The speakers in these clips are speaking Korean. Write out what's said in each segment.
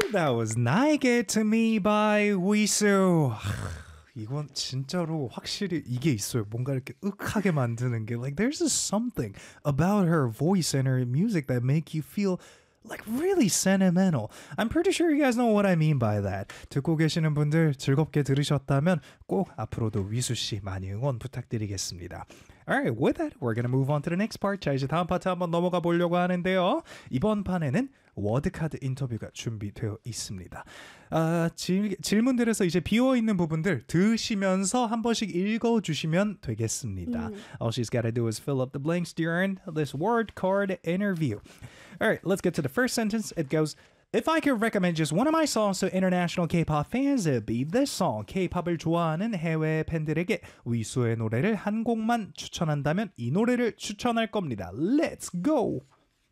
That was 나에게 to me by 위수. 이건 진짜로 확실히 이게 있어요. 뭔가 이렇게 윽하게 만드는 게 like there's just something about her voice and her music that make you feel like really sentimental. I'm pretty sure you guys know what I mean by that. 듣고 계시는 분들 즐겁게 들으셨다면 꼭 앞으로도 위수 씨 많이 응원 부탁드리겠습니다. Alright, with that, we're gonna move on to the next part. 자, 이제 다음 파트 한번 넘어가 보려고 하는데요. 이번 판에는 워드카드 인터뷰가 준비되어 있습니다. 질문들에서 이제 비어있는 부분들 드시면서 한 번씩 읽어주시면 되겠습니다. All she's got to do is fill up the blanks during this word card interview. Alright, let's get to the first sentence. It goes, If I could recommend just one of my songs to international K-pop fans, it'd be this song. K-pop을 좋아하는 해외 팬들에게 위수의 노래를 한 곡만 추천한다면 이 노래를 추천할 겁니다. Let's go!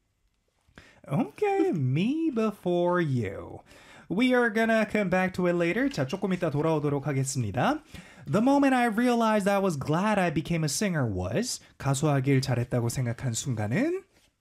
Okay, Me Before You. We are gonna come back to it later. 자, 조금 이따 돌아오도록 하겠습니다. The moment I realized I was glad I became a singer was 가수하길 잘했다고 생각한 순간은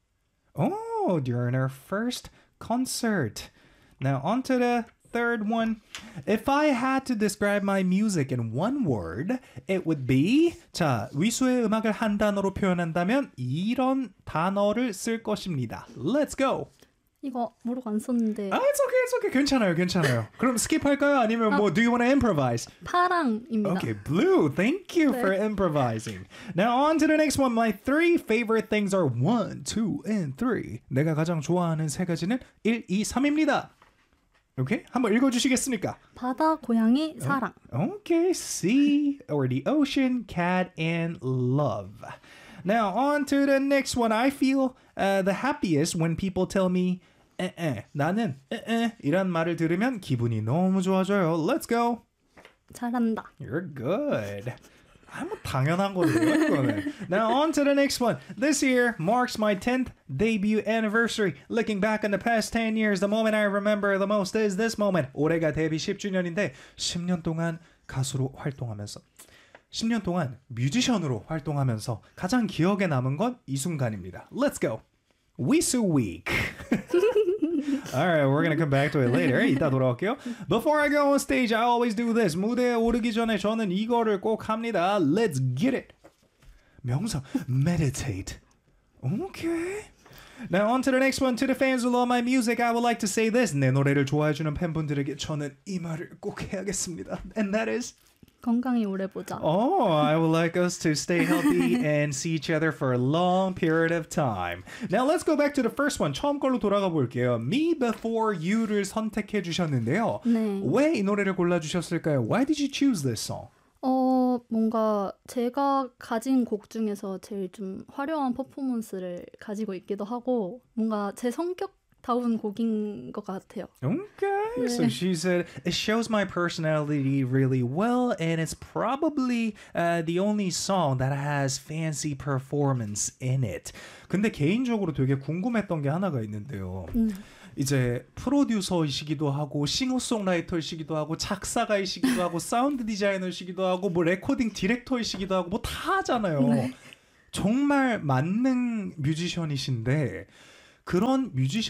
during our first concert. Now on to the third one. If I had to describe my music in one word, it would be 자, 위수의 음악을 한 단어로 표현한다면 이런 단어를 쓸 것입니다. Let's go. 이거 모르고 안 썼는데. It's okay. 괜찮아요. 그럼 스킵할까요? 아니면 do you want to improvise? 파랑입니다. Okay, blue. Thank you for improvising. Now on to the next one. My three favorite things are 1, 2, and 3. 내가 가장 좋아하는 세 가지는 1, 2, 3입니다. Okay, 한번 읽어주시겠습니까? 바다, 고양이, 사랑. Okay, sea or the ocean, cat, and love. Now on to the next one. I feel the happiest when people tell me 나는 이란 말을 들으면 기분이 너무 좋아져요. Let's go. 잘한다. You're good. 뭐 당연한 건데요, 이거는. Now on to the next one. This year marks my 10th debut anniversary. Looking back on the past 10 years, the moment I remember the most is this moment. 올해가 데뷔 10주년인데 10년 동안 가수로 활동하면서 10년 동안 뮤지션으로 활동하면서 가장 기억에 남은 건 이 순간입니다. Let's go. 위수 week. Alright, we're gonna come back to it later. 이따 돌아올게요. Before I go on stage, I always do this. 무대에 오르기 전에 저는 이거를 꼭 합니다. Let's get it. 명상, meditate. Okay. Now on to the next one. To the fans who love my music, I would like to say this. 내 노래를 좋아해주는 팬분들에게 저는 이 말을 꼭 해야겠습니다. And that is... 건강히 오래 보자. I would like us to stay healthy and see each other for a long period of time. Now let's go back to the first one. 처음 걸로 돌아가 볼게요. Me Before You를 선택해 주셨는데요. 네. 왜 이 노래를 골라주셨을까요? Why did you choose this song? 뭔가 제가 가진 곡 중에서 제일 좀 화려한 퍼포먼스를 가지고 있기도 하고 뭔가 제 성격 다운 곡인 것 같아요. Okay, 네. so she said, it shows my personality really well and it's probably the only song that has fancy performance in it. 근데 개인적으로 되게 궁금했던 게 하나가 있는데요. 이제 프로듀서이시기도 하고 싱어송라이터이시기도 하고 작사가이시기도 하고 사운드 디자이너이시기도 하고 뭐 레코딩 디렉터이시기도 하고 뭐 다 하잖아요. 네. 정말 만능 뮤지션이신데 그런 뮤지션